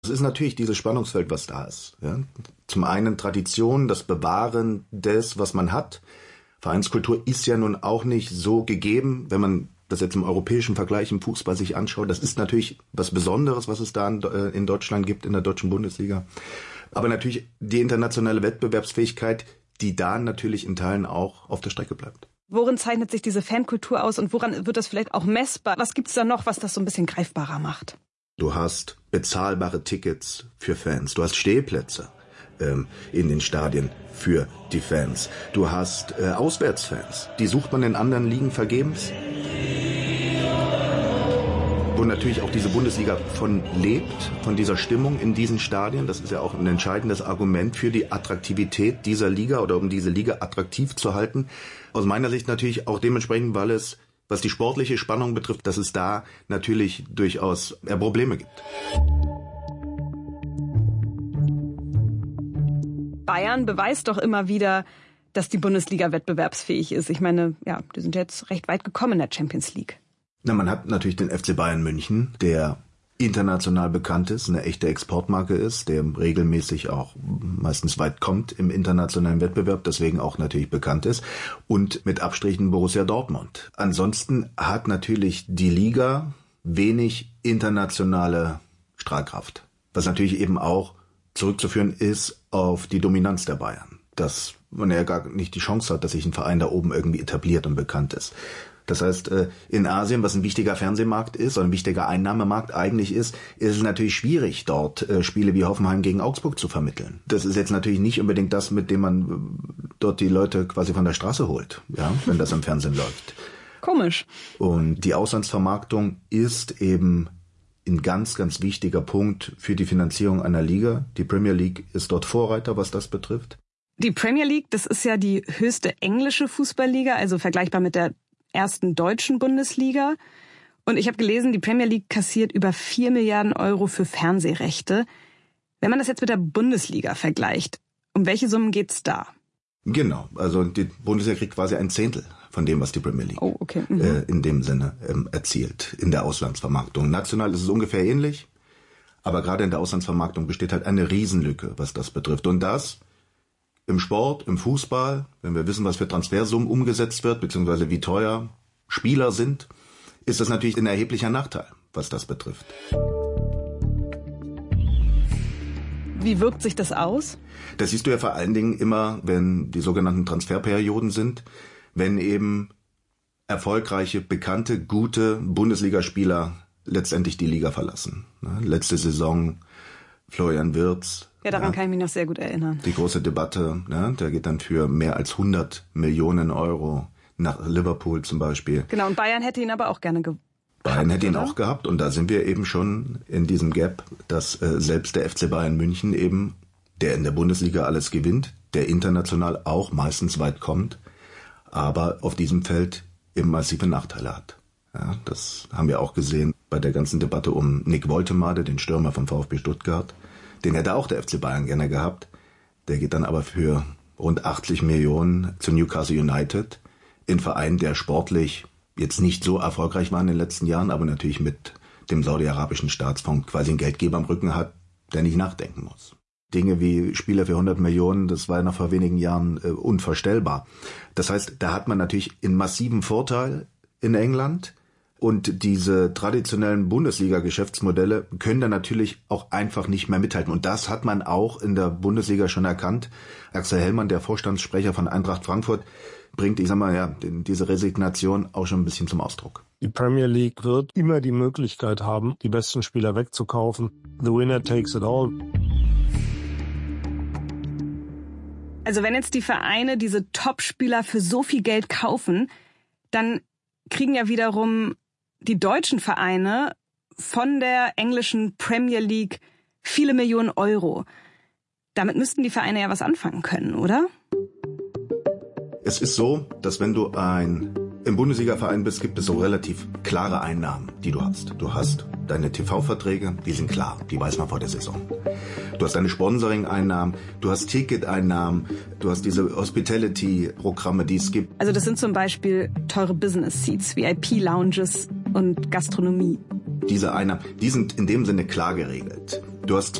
Es ist natürlich dieses Spannungsfeld, was da ist. Ja? Zum einen Tradition, das Bewahren des, was man hat. Vereinskultur ist ja nun auch nicht so gegeben, wenn man das jetzt im europäischen Vergleich im Fußball sich anschaut. Das ist natürlich was Besonderes, was es da in Deutschland gibt, in der deutschen Bundesliga. Aber natürlich die internationale Wettbewerbsfähigkeit, die da natürlich in Teilen auch auf der Strecke bleibt. Worin zeichnet sich diese Fankultur aus und woran wird das vielleicht auch messbar? Was gibt's da noch, was das so ein bisschen greifbarer macht? Du hast bezahlbare Tickets für Fans. Du hast Stehplätze in den Stadien für die Fans. Du hast Auswärtsfans. Die sucht man in anderen Ligen vergebens. Wo natürlich auch diese Bundesliga von lebt, von dieser Stimmung in diesen Stadien. Das ist ja auch ein entscheidendes Argument für die Attraktivität dieser Liga oder um diese Liga attraktiv zu halten. Aus meiner Sicht natürlich auch dementsprechend, weil es, was die sportliche Spannung betrifft, dass es da natürlich durchaus Probleme gibt. Bayern beweist doch immer wieder, dass die Bundesliga wettbewerbsfähig ist. Ich meine, ja, die sind jetzt recht weit gekommen in der Champions League. Na, man hat natürlich den FC Bayern München, der international bekannt ist, eine echte Exportmarke ist, der regelmäßig auch meistens weit kommt im internationalen Wettbewerb, deswegen auch natürlich bekannt ist, und mit Abstrichen Borussia Dortmund. Ansonsten hat natürlich die Liga wenig internationale Strahlkraft, was natürlich eben auch zurückzuführen ist auf die Dominanz der Bayern, dass man ja gar nicht die Chance hat, dass sich ein Verein da oben irgendwie etabliert und bekannt ist. Das heißt, in Asien, was ein wichtiger Fernsehmarkt ist, oder ein wichtiger Einnahmemarkt eigentlich ist es natürlich schwierig, dort Spiele wie Hoffenheim gegen Augsburg zu vermitteln. Das ist jetzt natürlich nicht unbedingt das, mit dem man dort die Leute quasi von der Straße holt, ja, wenn das im Fernsehen läuft. Komisch. Und die Auslandsvermarktung ist eben ein ganz, ganz wichtiger Punkt für die Finanzierung einer Liga. Die Premier League ist dort Vorreiter, was das betrifft. Die Premier League, das ist ja die höchste englische Fußballliga, also vergleichbar mit der ersten deutschen Bundesliga. Und ich habe gelesen, die Premier League kassiert über 4 Milliarden Euro für Fernsehrechte. Wenn man das jetzt mit der Bundesliga vergleicht, um welche Summen geht's da? Genau, also die Bundesliga kriegt quasi ein Zehntel von dem, was die Premier League in dem Sinne erzielt, in der Auslandsvermarktung. National ist es ungefähr ähnlich, aber gerade in der Auslandsvermarktung besteht halt eine Riesenlücke, was das betrifft. Und das im Sport, im Fußball, wenn wir wissen, was für Transfersummen umgesetzt wird, beziehungsweise wie teuer Spieler sind, ist das natürlich ein erheblicher Nachteil, was das betrifft. Wie wirkt sich das aus? Das siehst du ja vor allen Dingen immer, wenn die sogenannten Transferperioden sind, wenn eben erfolgreiche, bekannte, gute Bundesligaspieler letztendlich die Liga verlassen. Letzte Saison Florian Wirtz. Ja, daran kann ich mich noch sehr gut erinnern. Die große Debatte, der geht dann für mehr als 100 Millionen Euro nach Liverpool zum Beispiel. Genau, und Bayern hätte ihn aber auch gerne gehabt. Bayern hätte ihn auch gehabt und da sind wir eben schon in diesem Gap, dass selbst der FC Bayern München eben, der in der Bundesliga alles gewinnt, der international auch meistens weit kommt, aber auf diesem Feld eben massive Nachteile hat. Ja, das haben wir auch gesehen bei der ganzen Debatte um Nick Woltemade, den Stürmer vom VfB Stuttgart. Den hätte auch der FC Bayern gerne gehabt. Der geht dann aber für rund 80 Millionen zu Newcastle United, in Verein, der sportlich jetzt nicht so erfolgreich war in den letzten Jahren, aber natürlich mit dem saudi-arabischen Staatsfonds quasi einen Geldgeber am Rücken hat, der nicht nachdenken muss. Dinge wie Spieler für 100 Millionen, das war noch vor wenigen Jahren unvorstellbar. Das heißt, da hat man natürlich einen massiven Vorteil in England. Und diese traditionellen Bundesliga-Geschäftsmodelle können da natürlich auch einfach nicht mehr mithalten. Und das hat man auch in der Bundesliga schon erkannt. Axel Hellmann, der Vorstandssprecher von Eintracht Frankfurt, bringt, diese Resignation auch schon ein bisschen zum Ausdruck. Die Premier League wird immer die Möglichkeit haben, die besten Spieler wegzukaufen. The winner takes it all. Also wenn jetzt die Vereine diese Top-Spieler für so viel Geld kaufen, dann kriegen ja wiederum die deutschen Vereine von der englischen Premier League viele Millionen Euro. Damit müssten die Vereine ja was anfangen können, oder? Es ist so, dass wenn du im Bundesliga-Verein bist, gibt es so relativ klare Einnahmen, die du hast. Du hast deine TV-Verträge, die sind klar, die weiß man vor der Saison. Du hast deine Sponsoring-Einnahmen, du hast Ticket-Einnahmen, du hast diese Hospitality-Programme, die es gibt. Also das sind zum Beispiel teure Business-Seats, VIP-Lounges und Gastronomie. Diese Einnahmen, die sind in dem Sinne klar geregelt. Du hast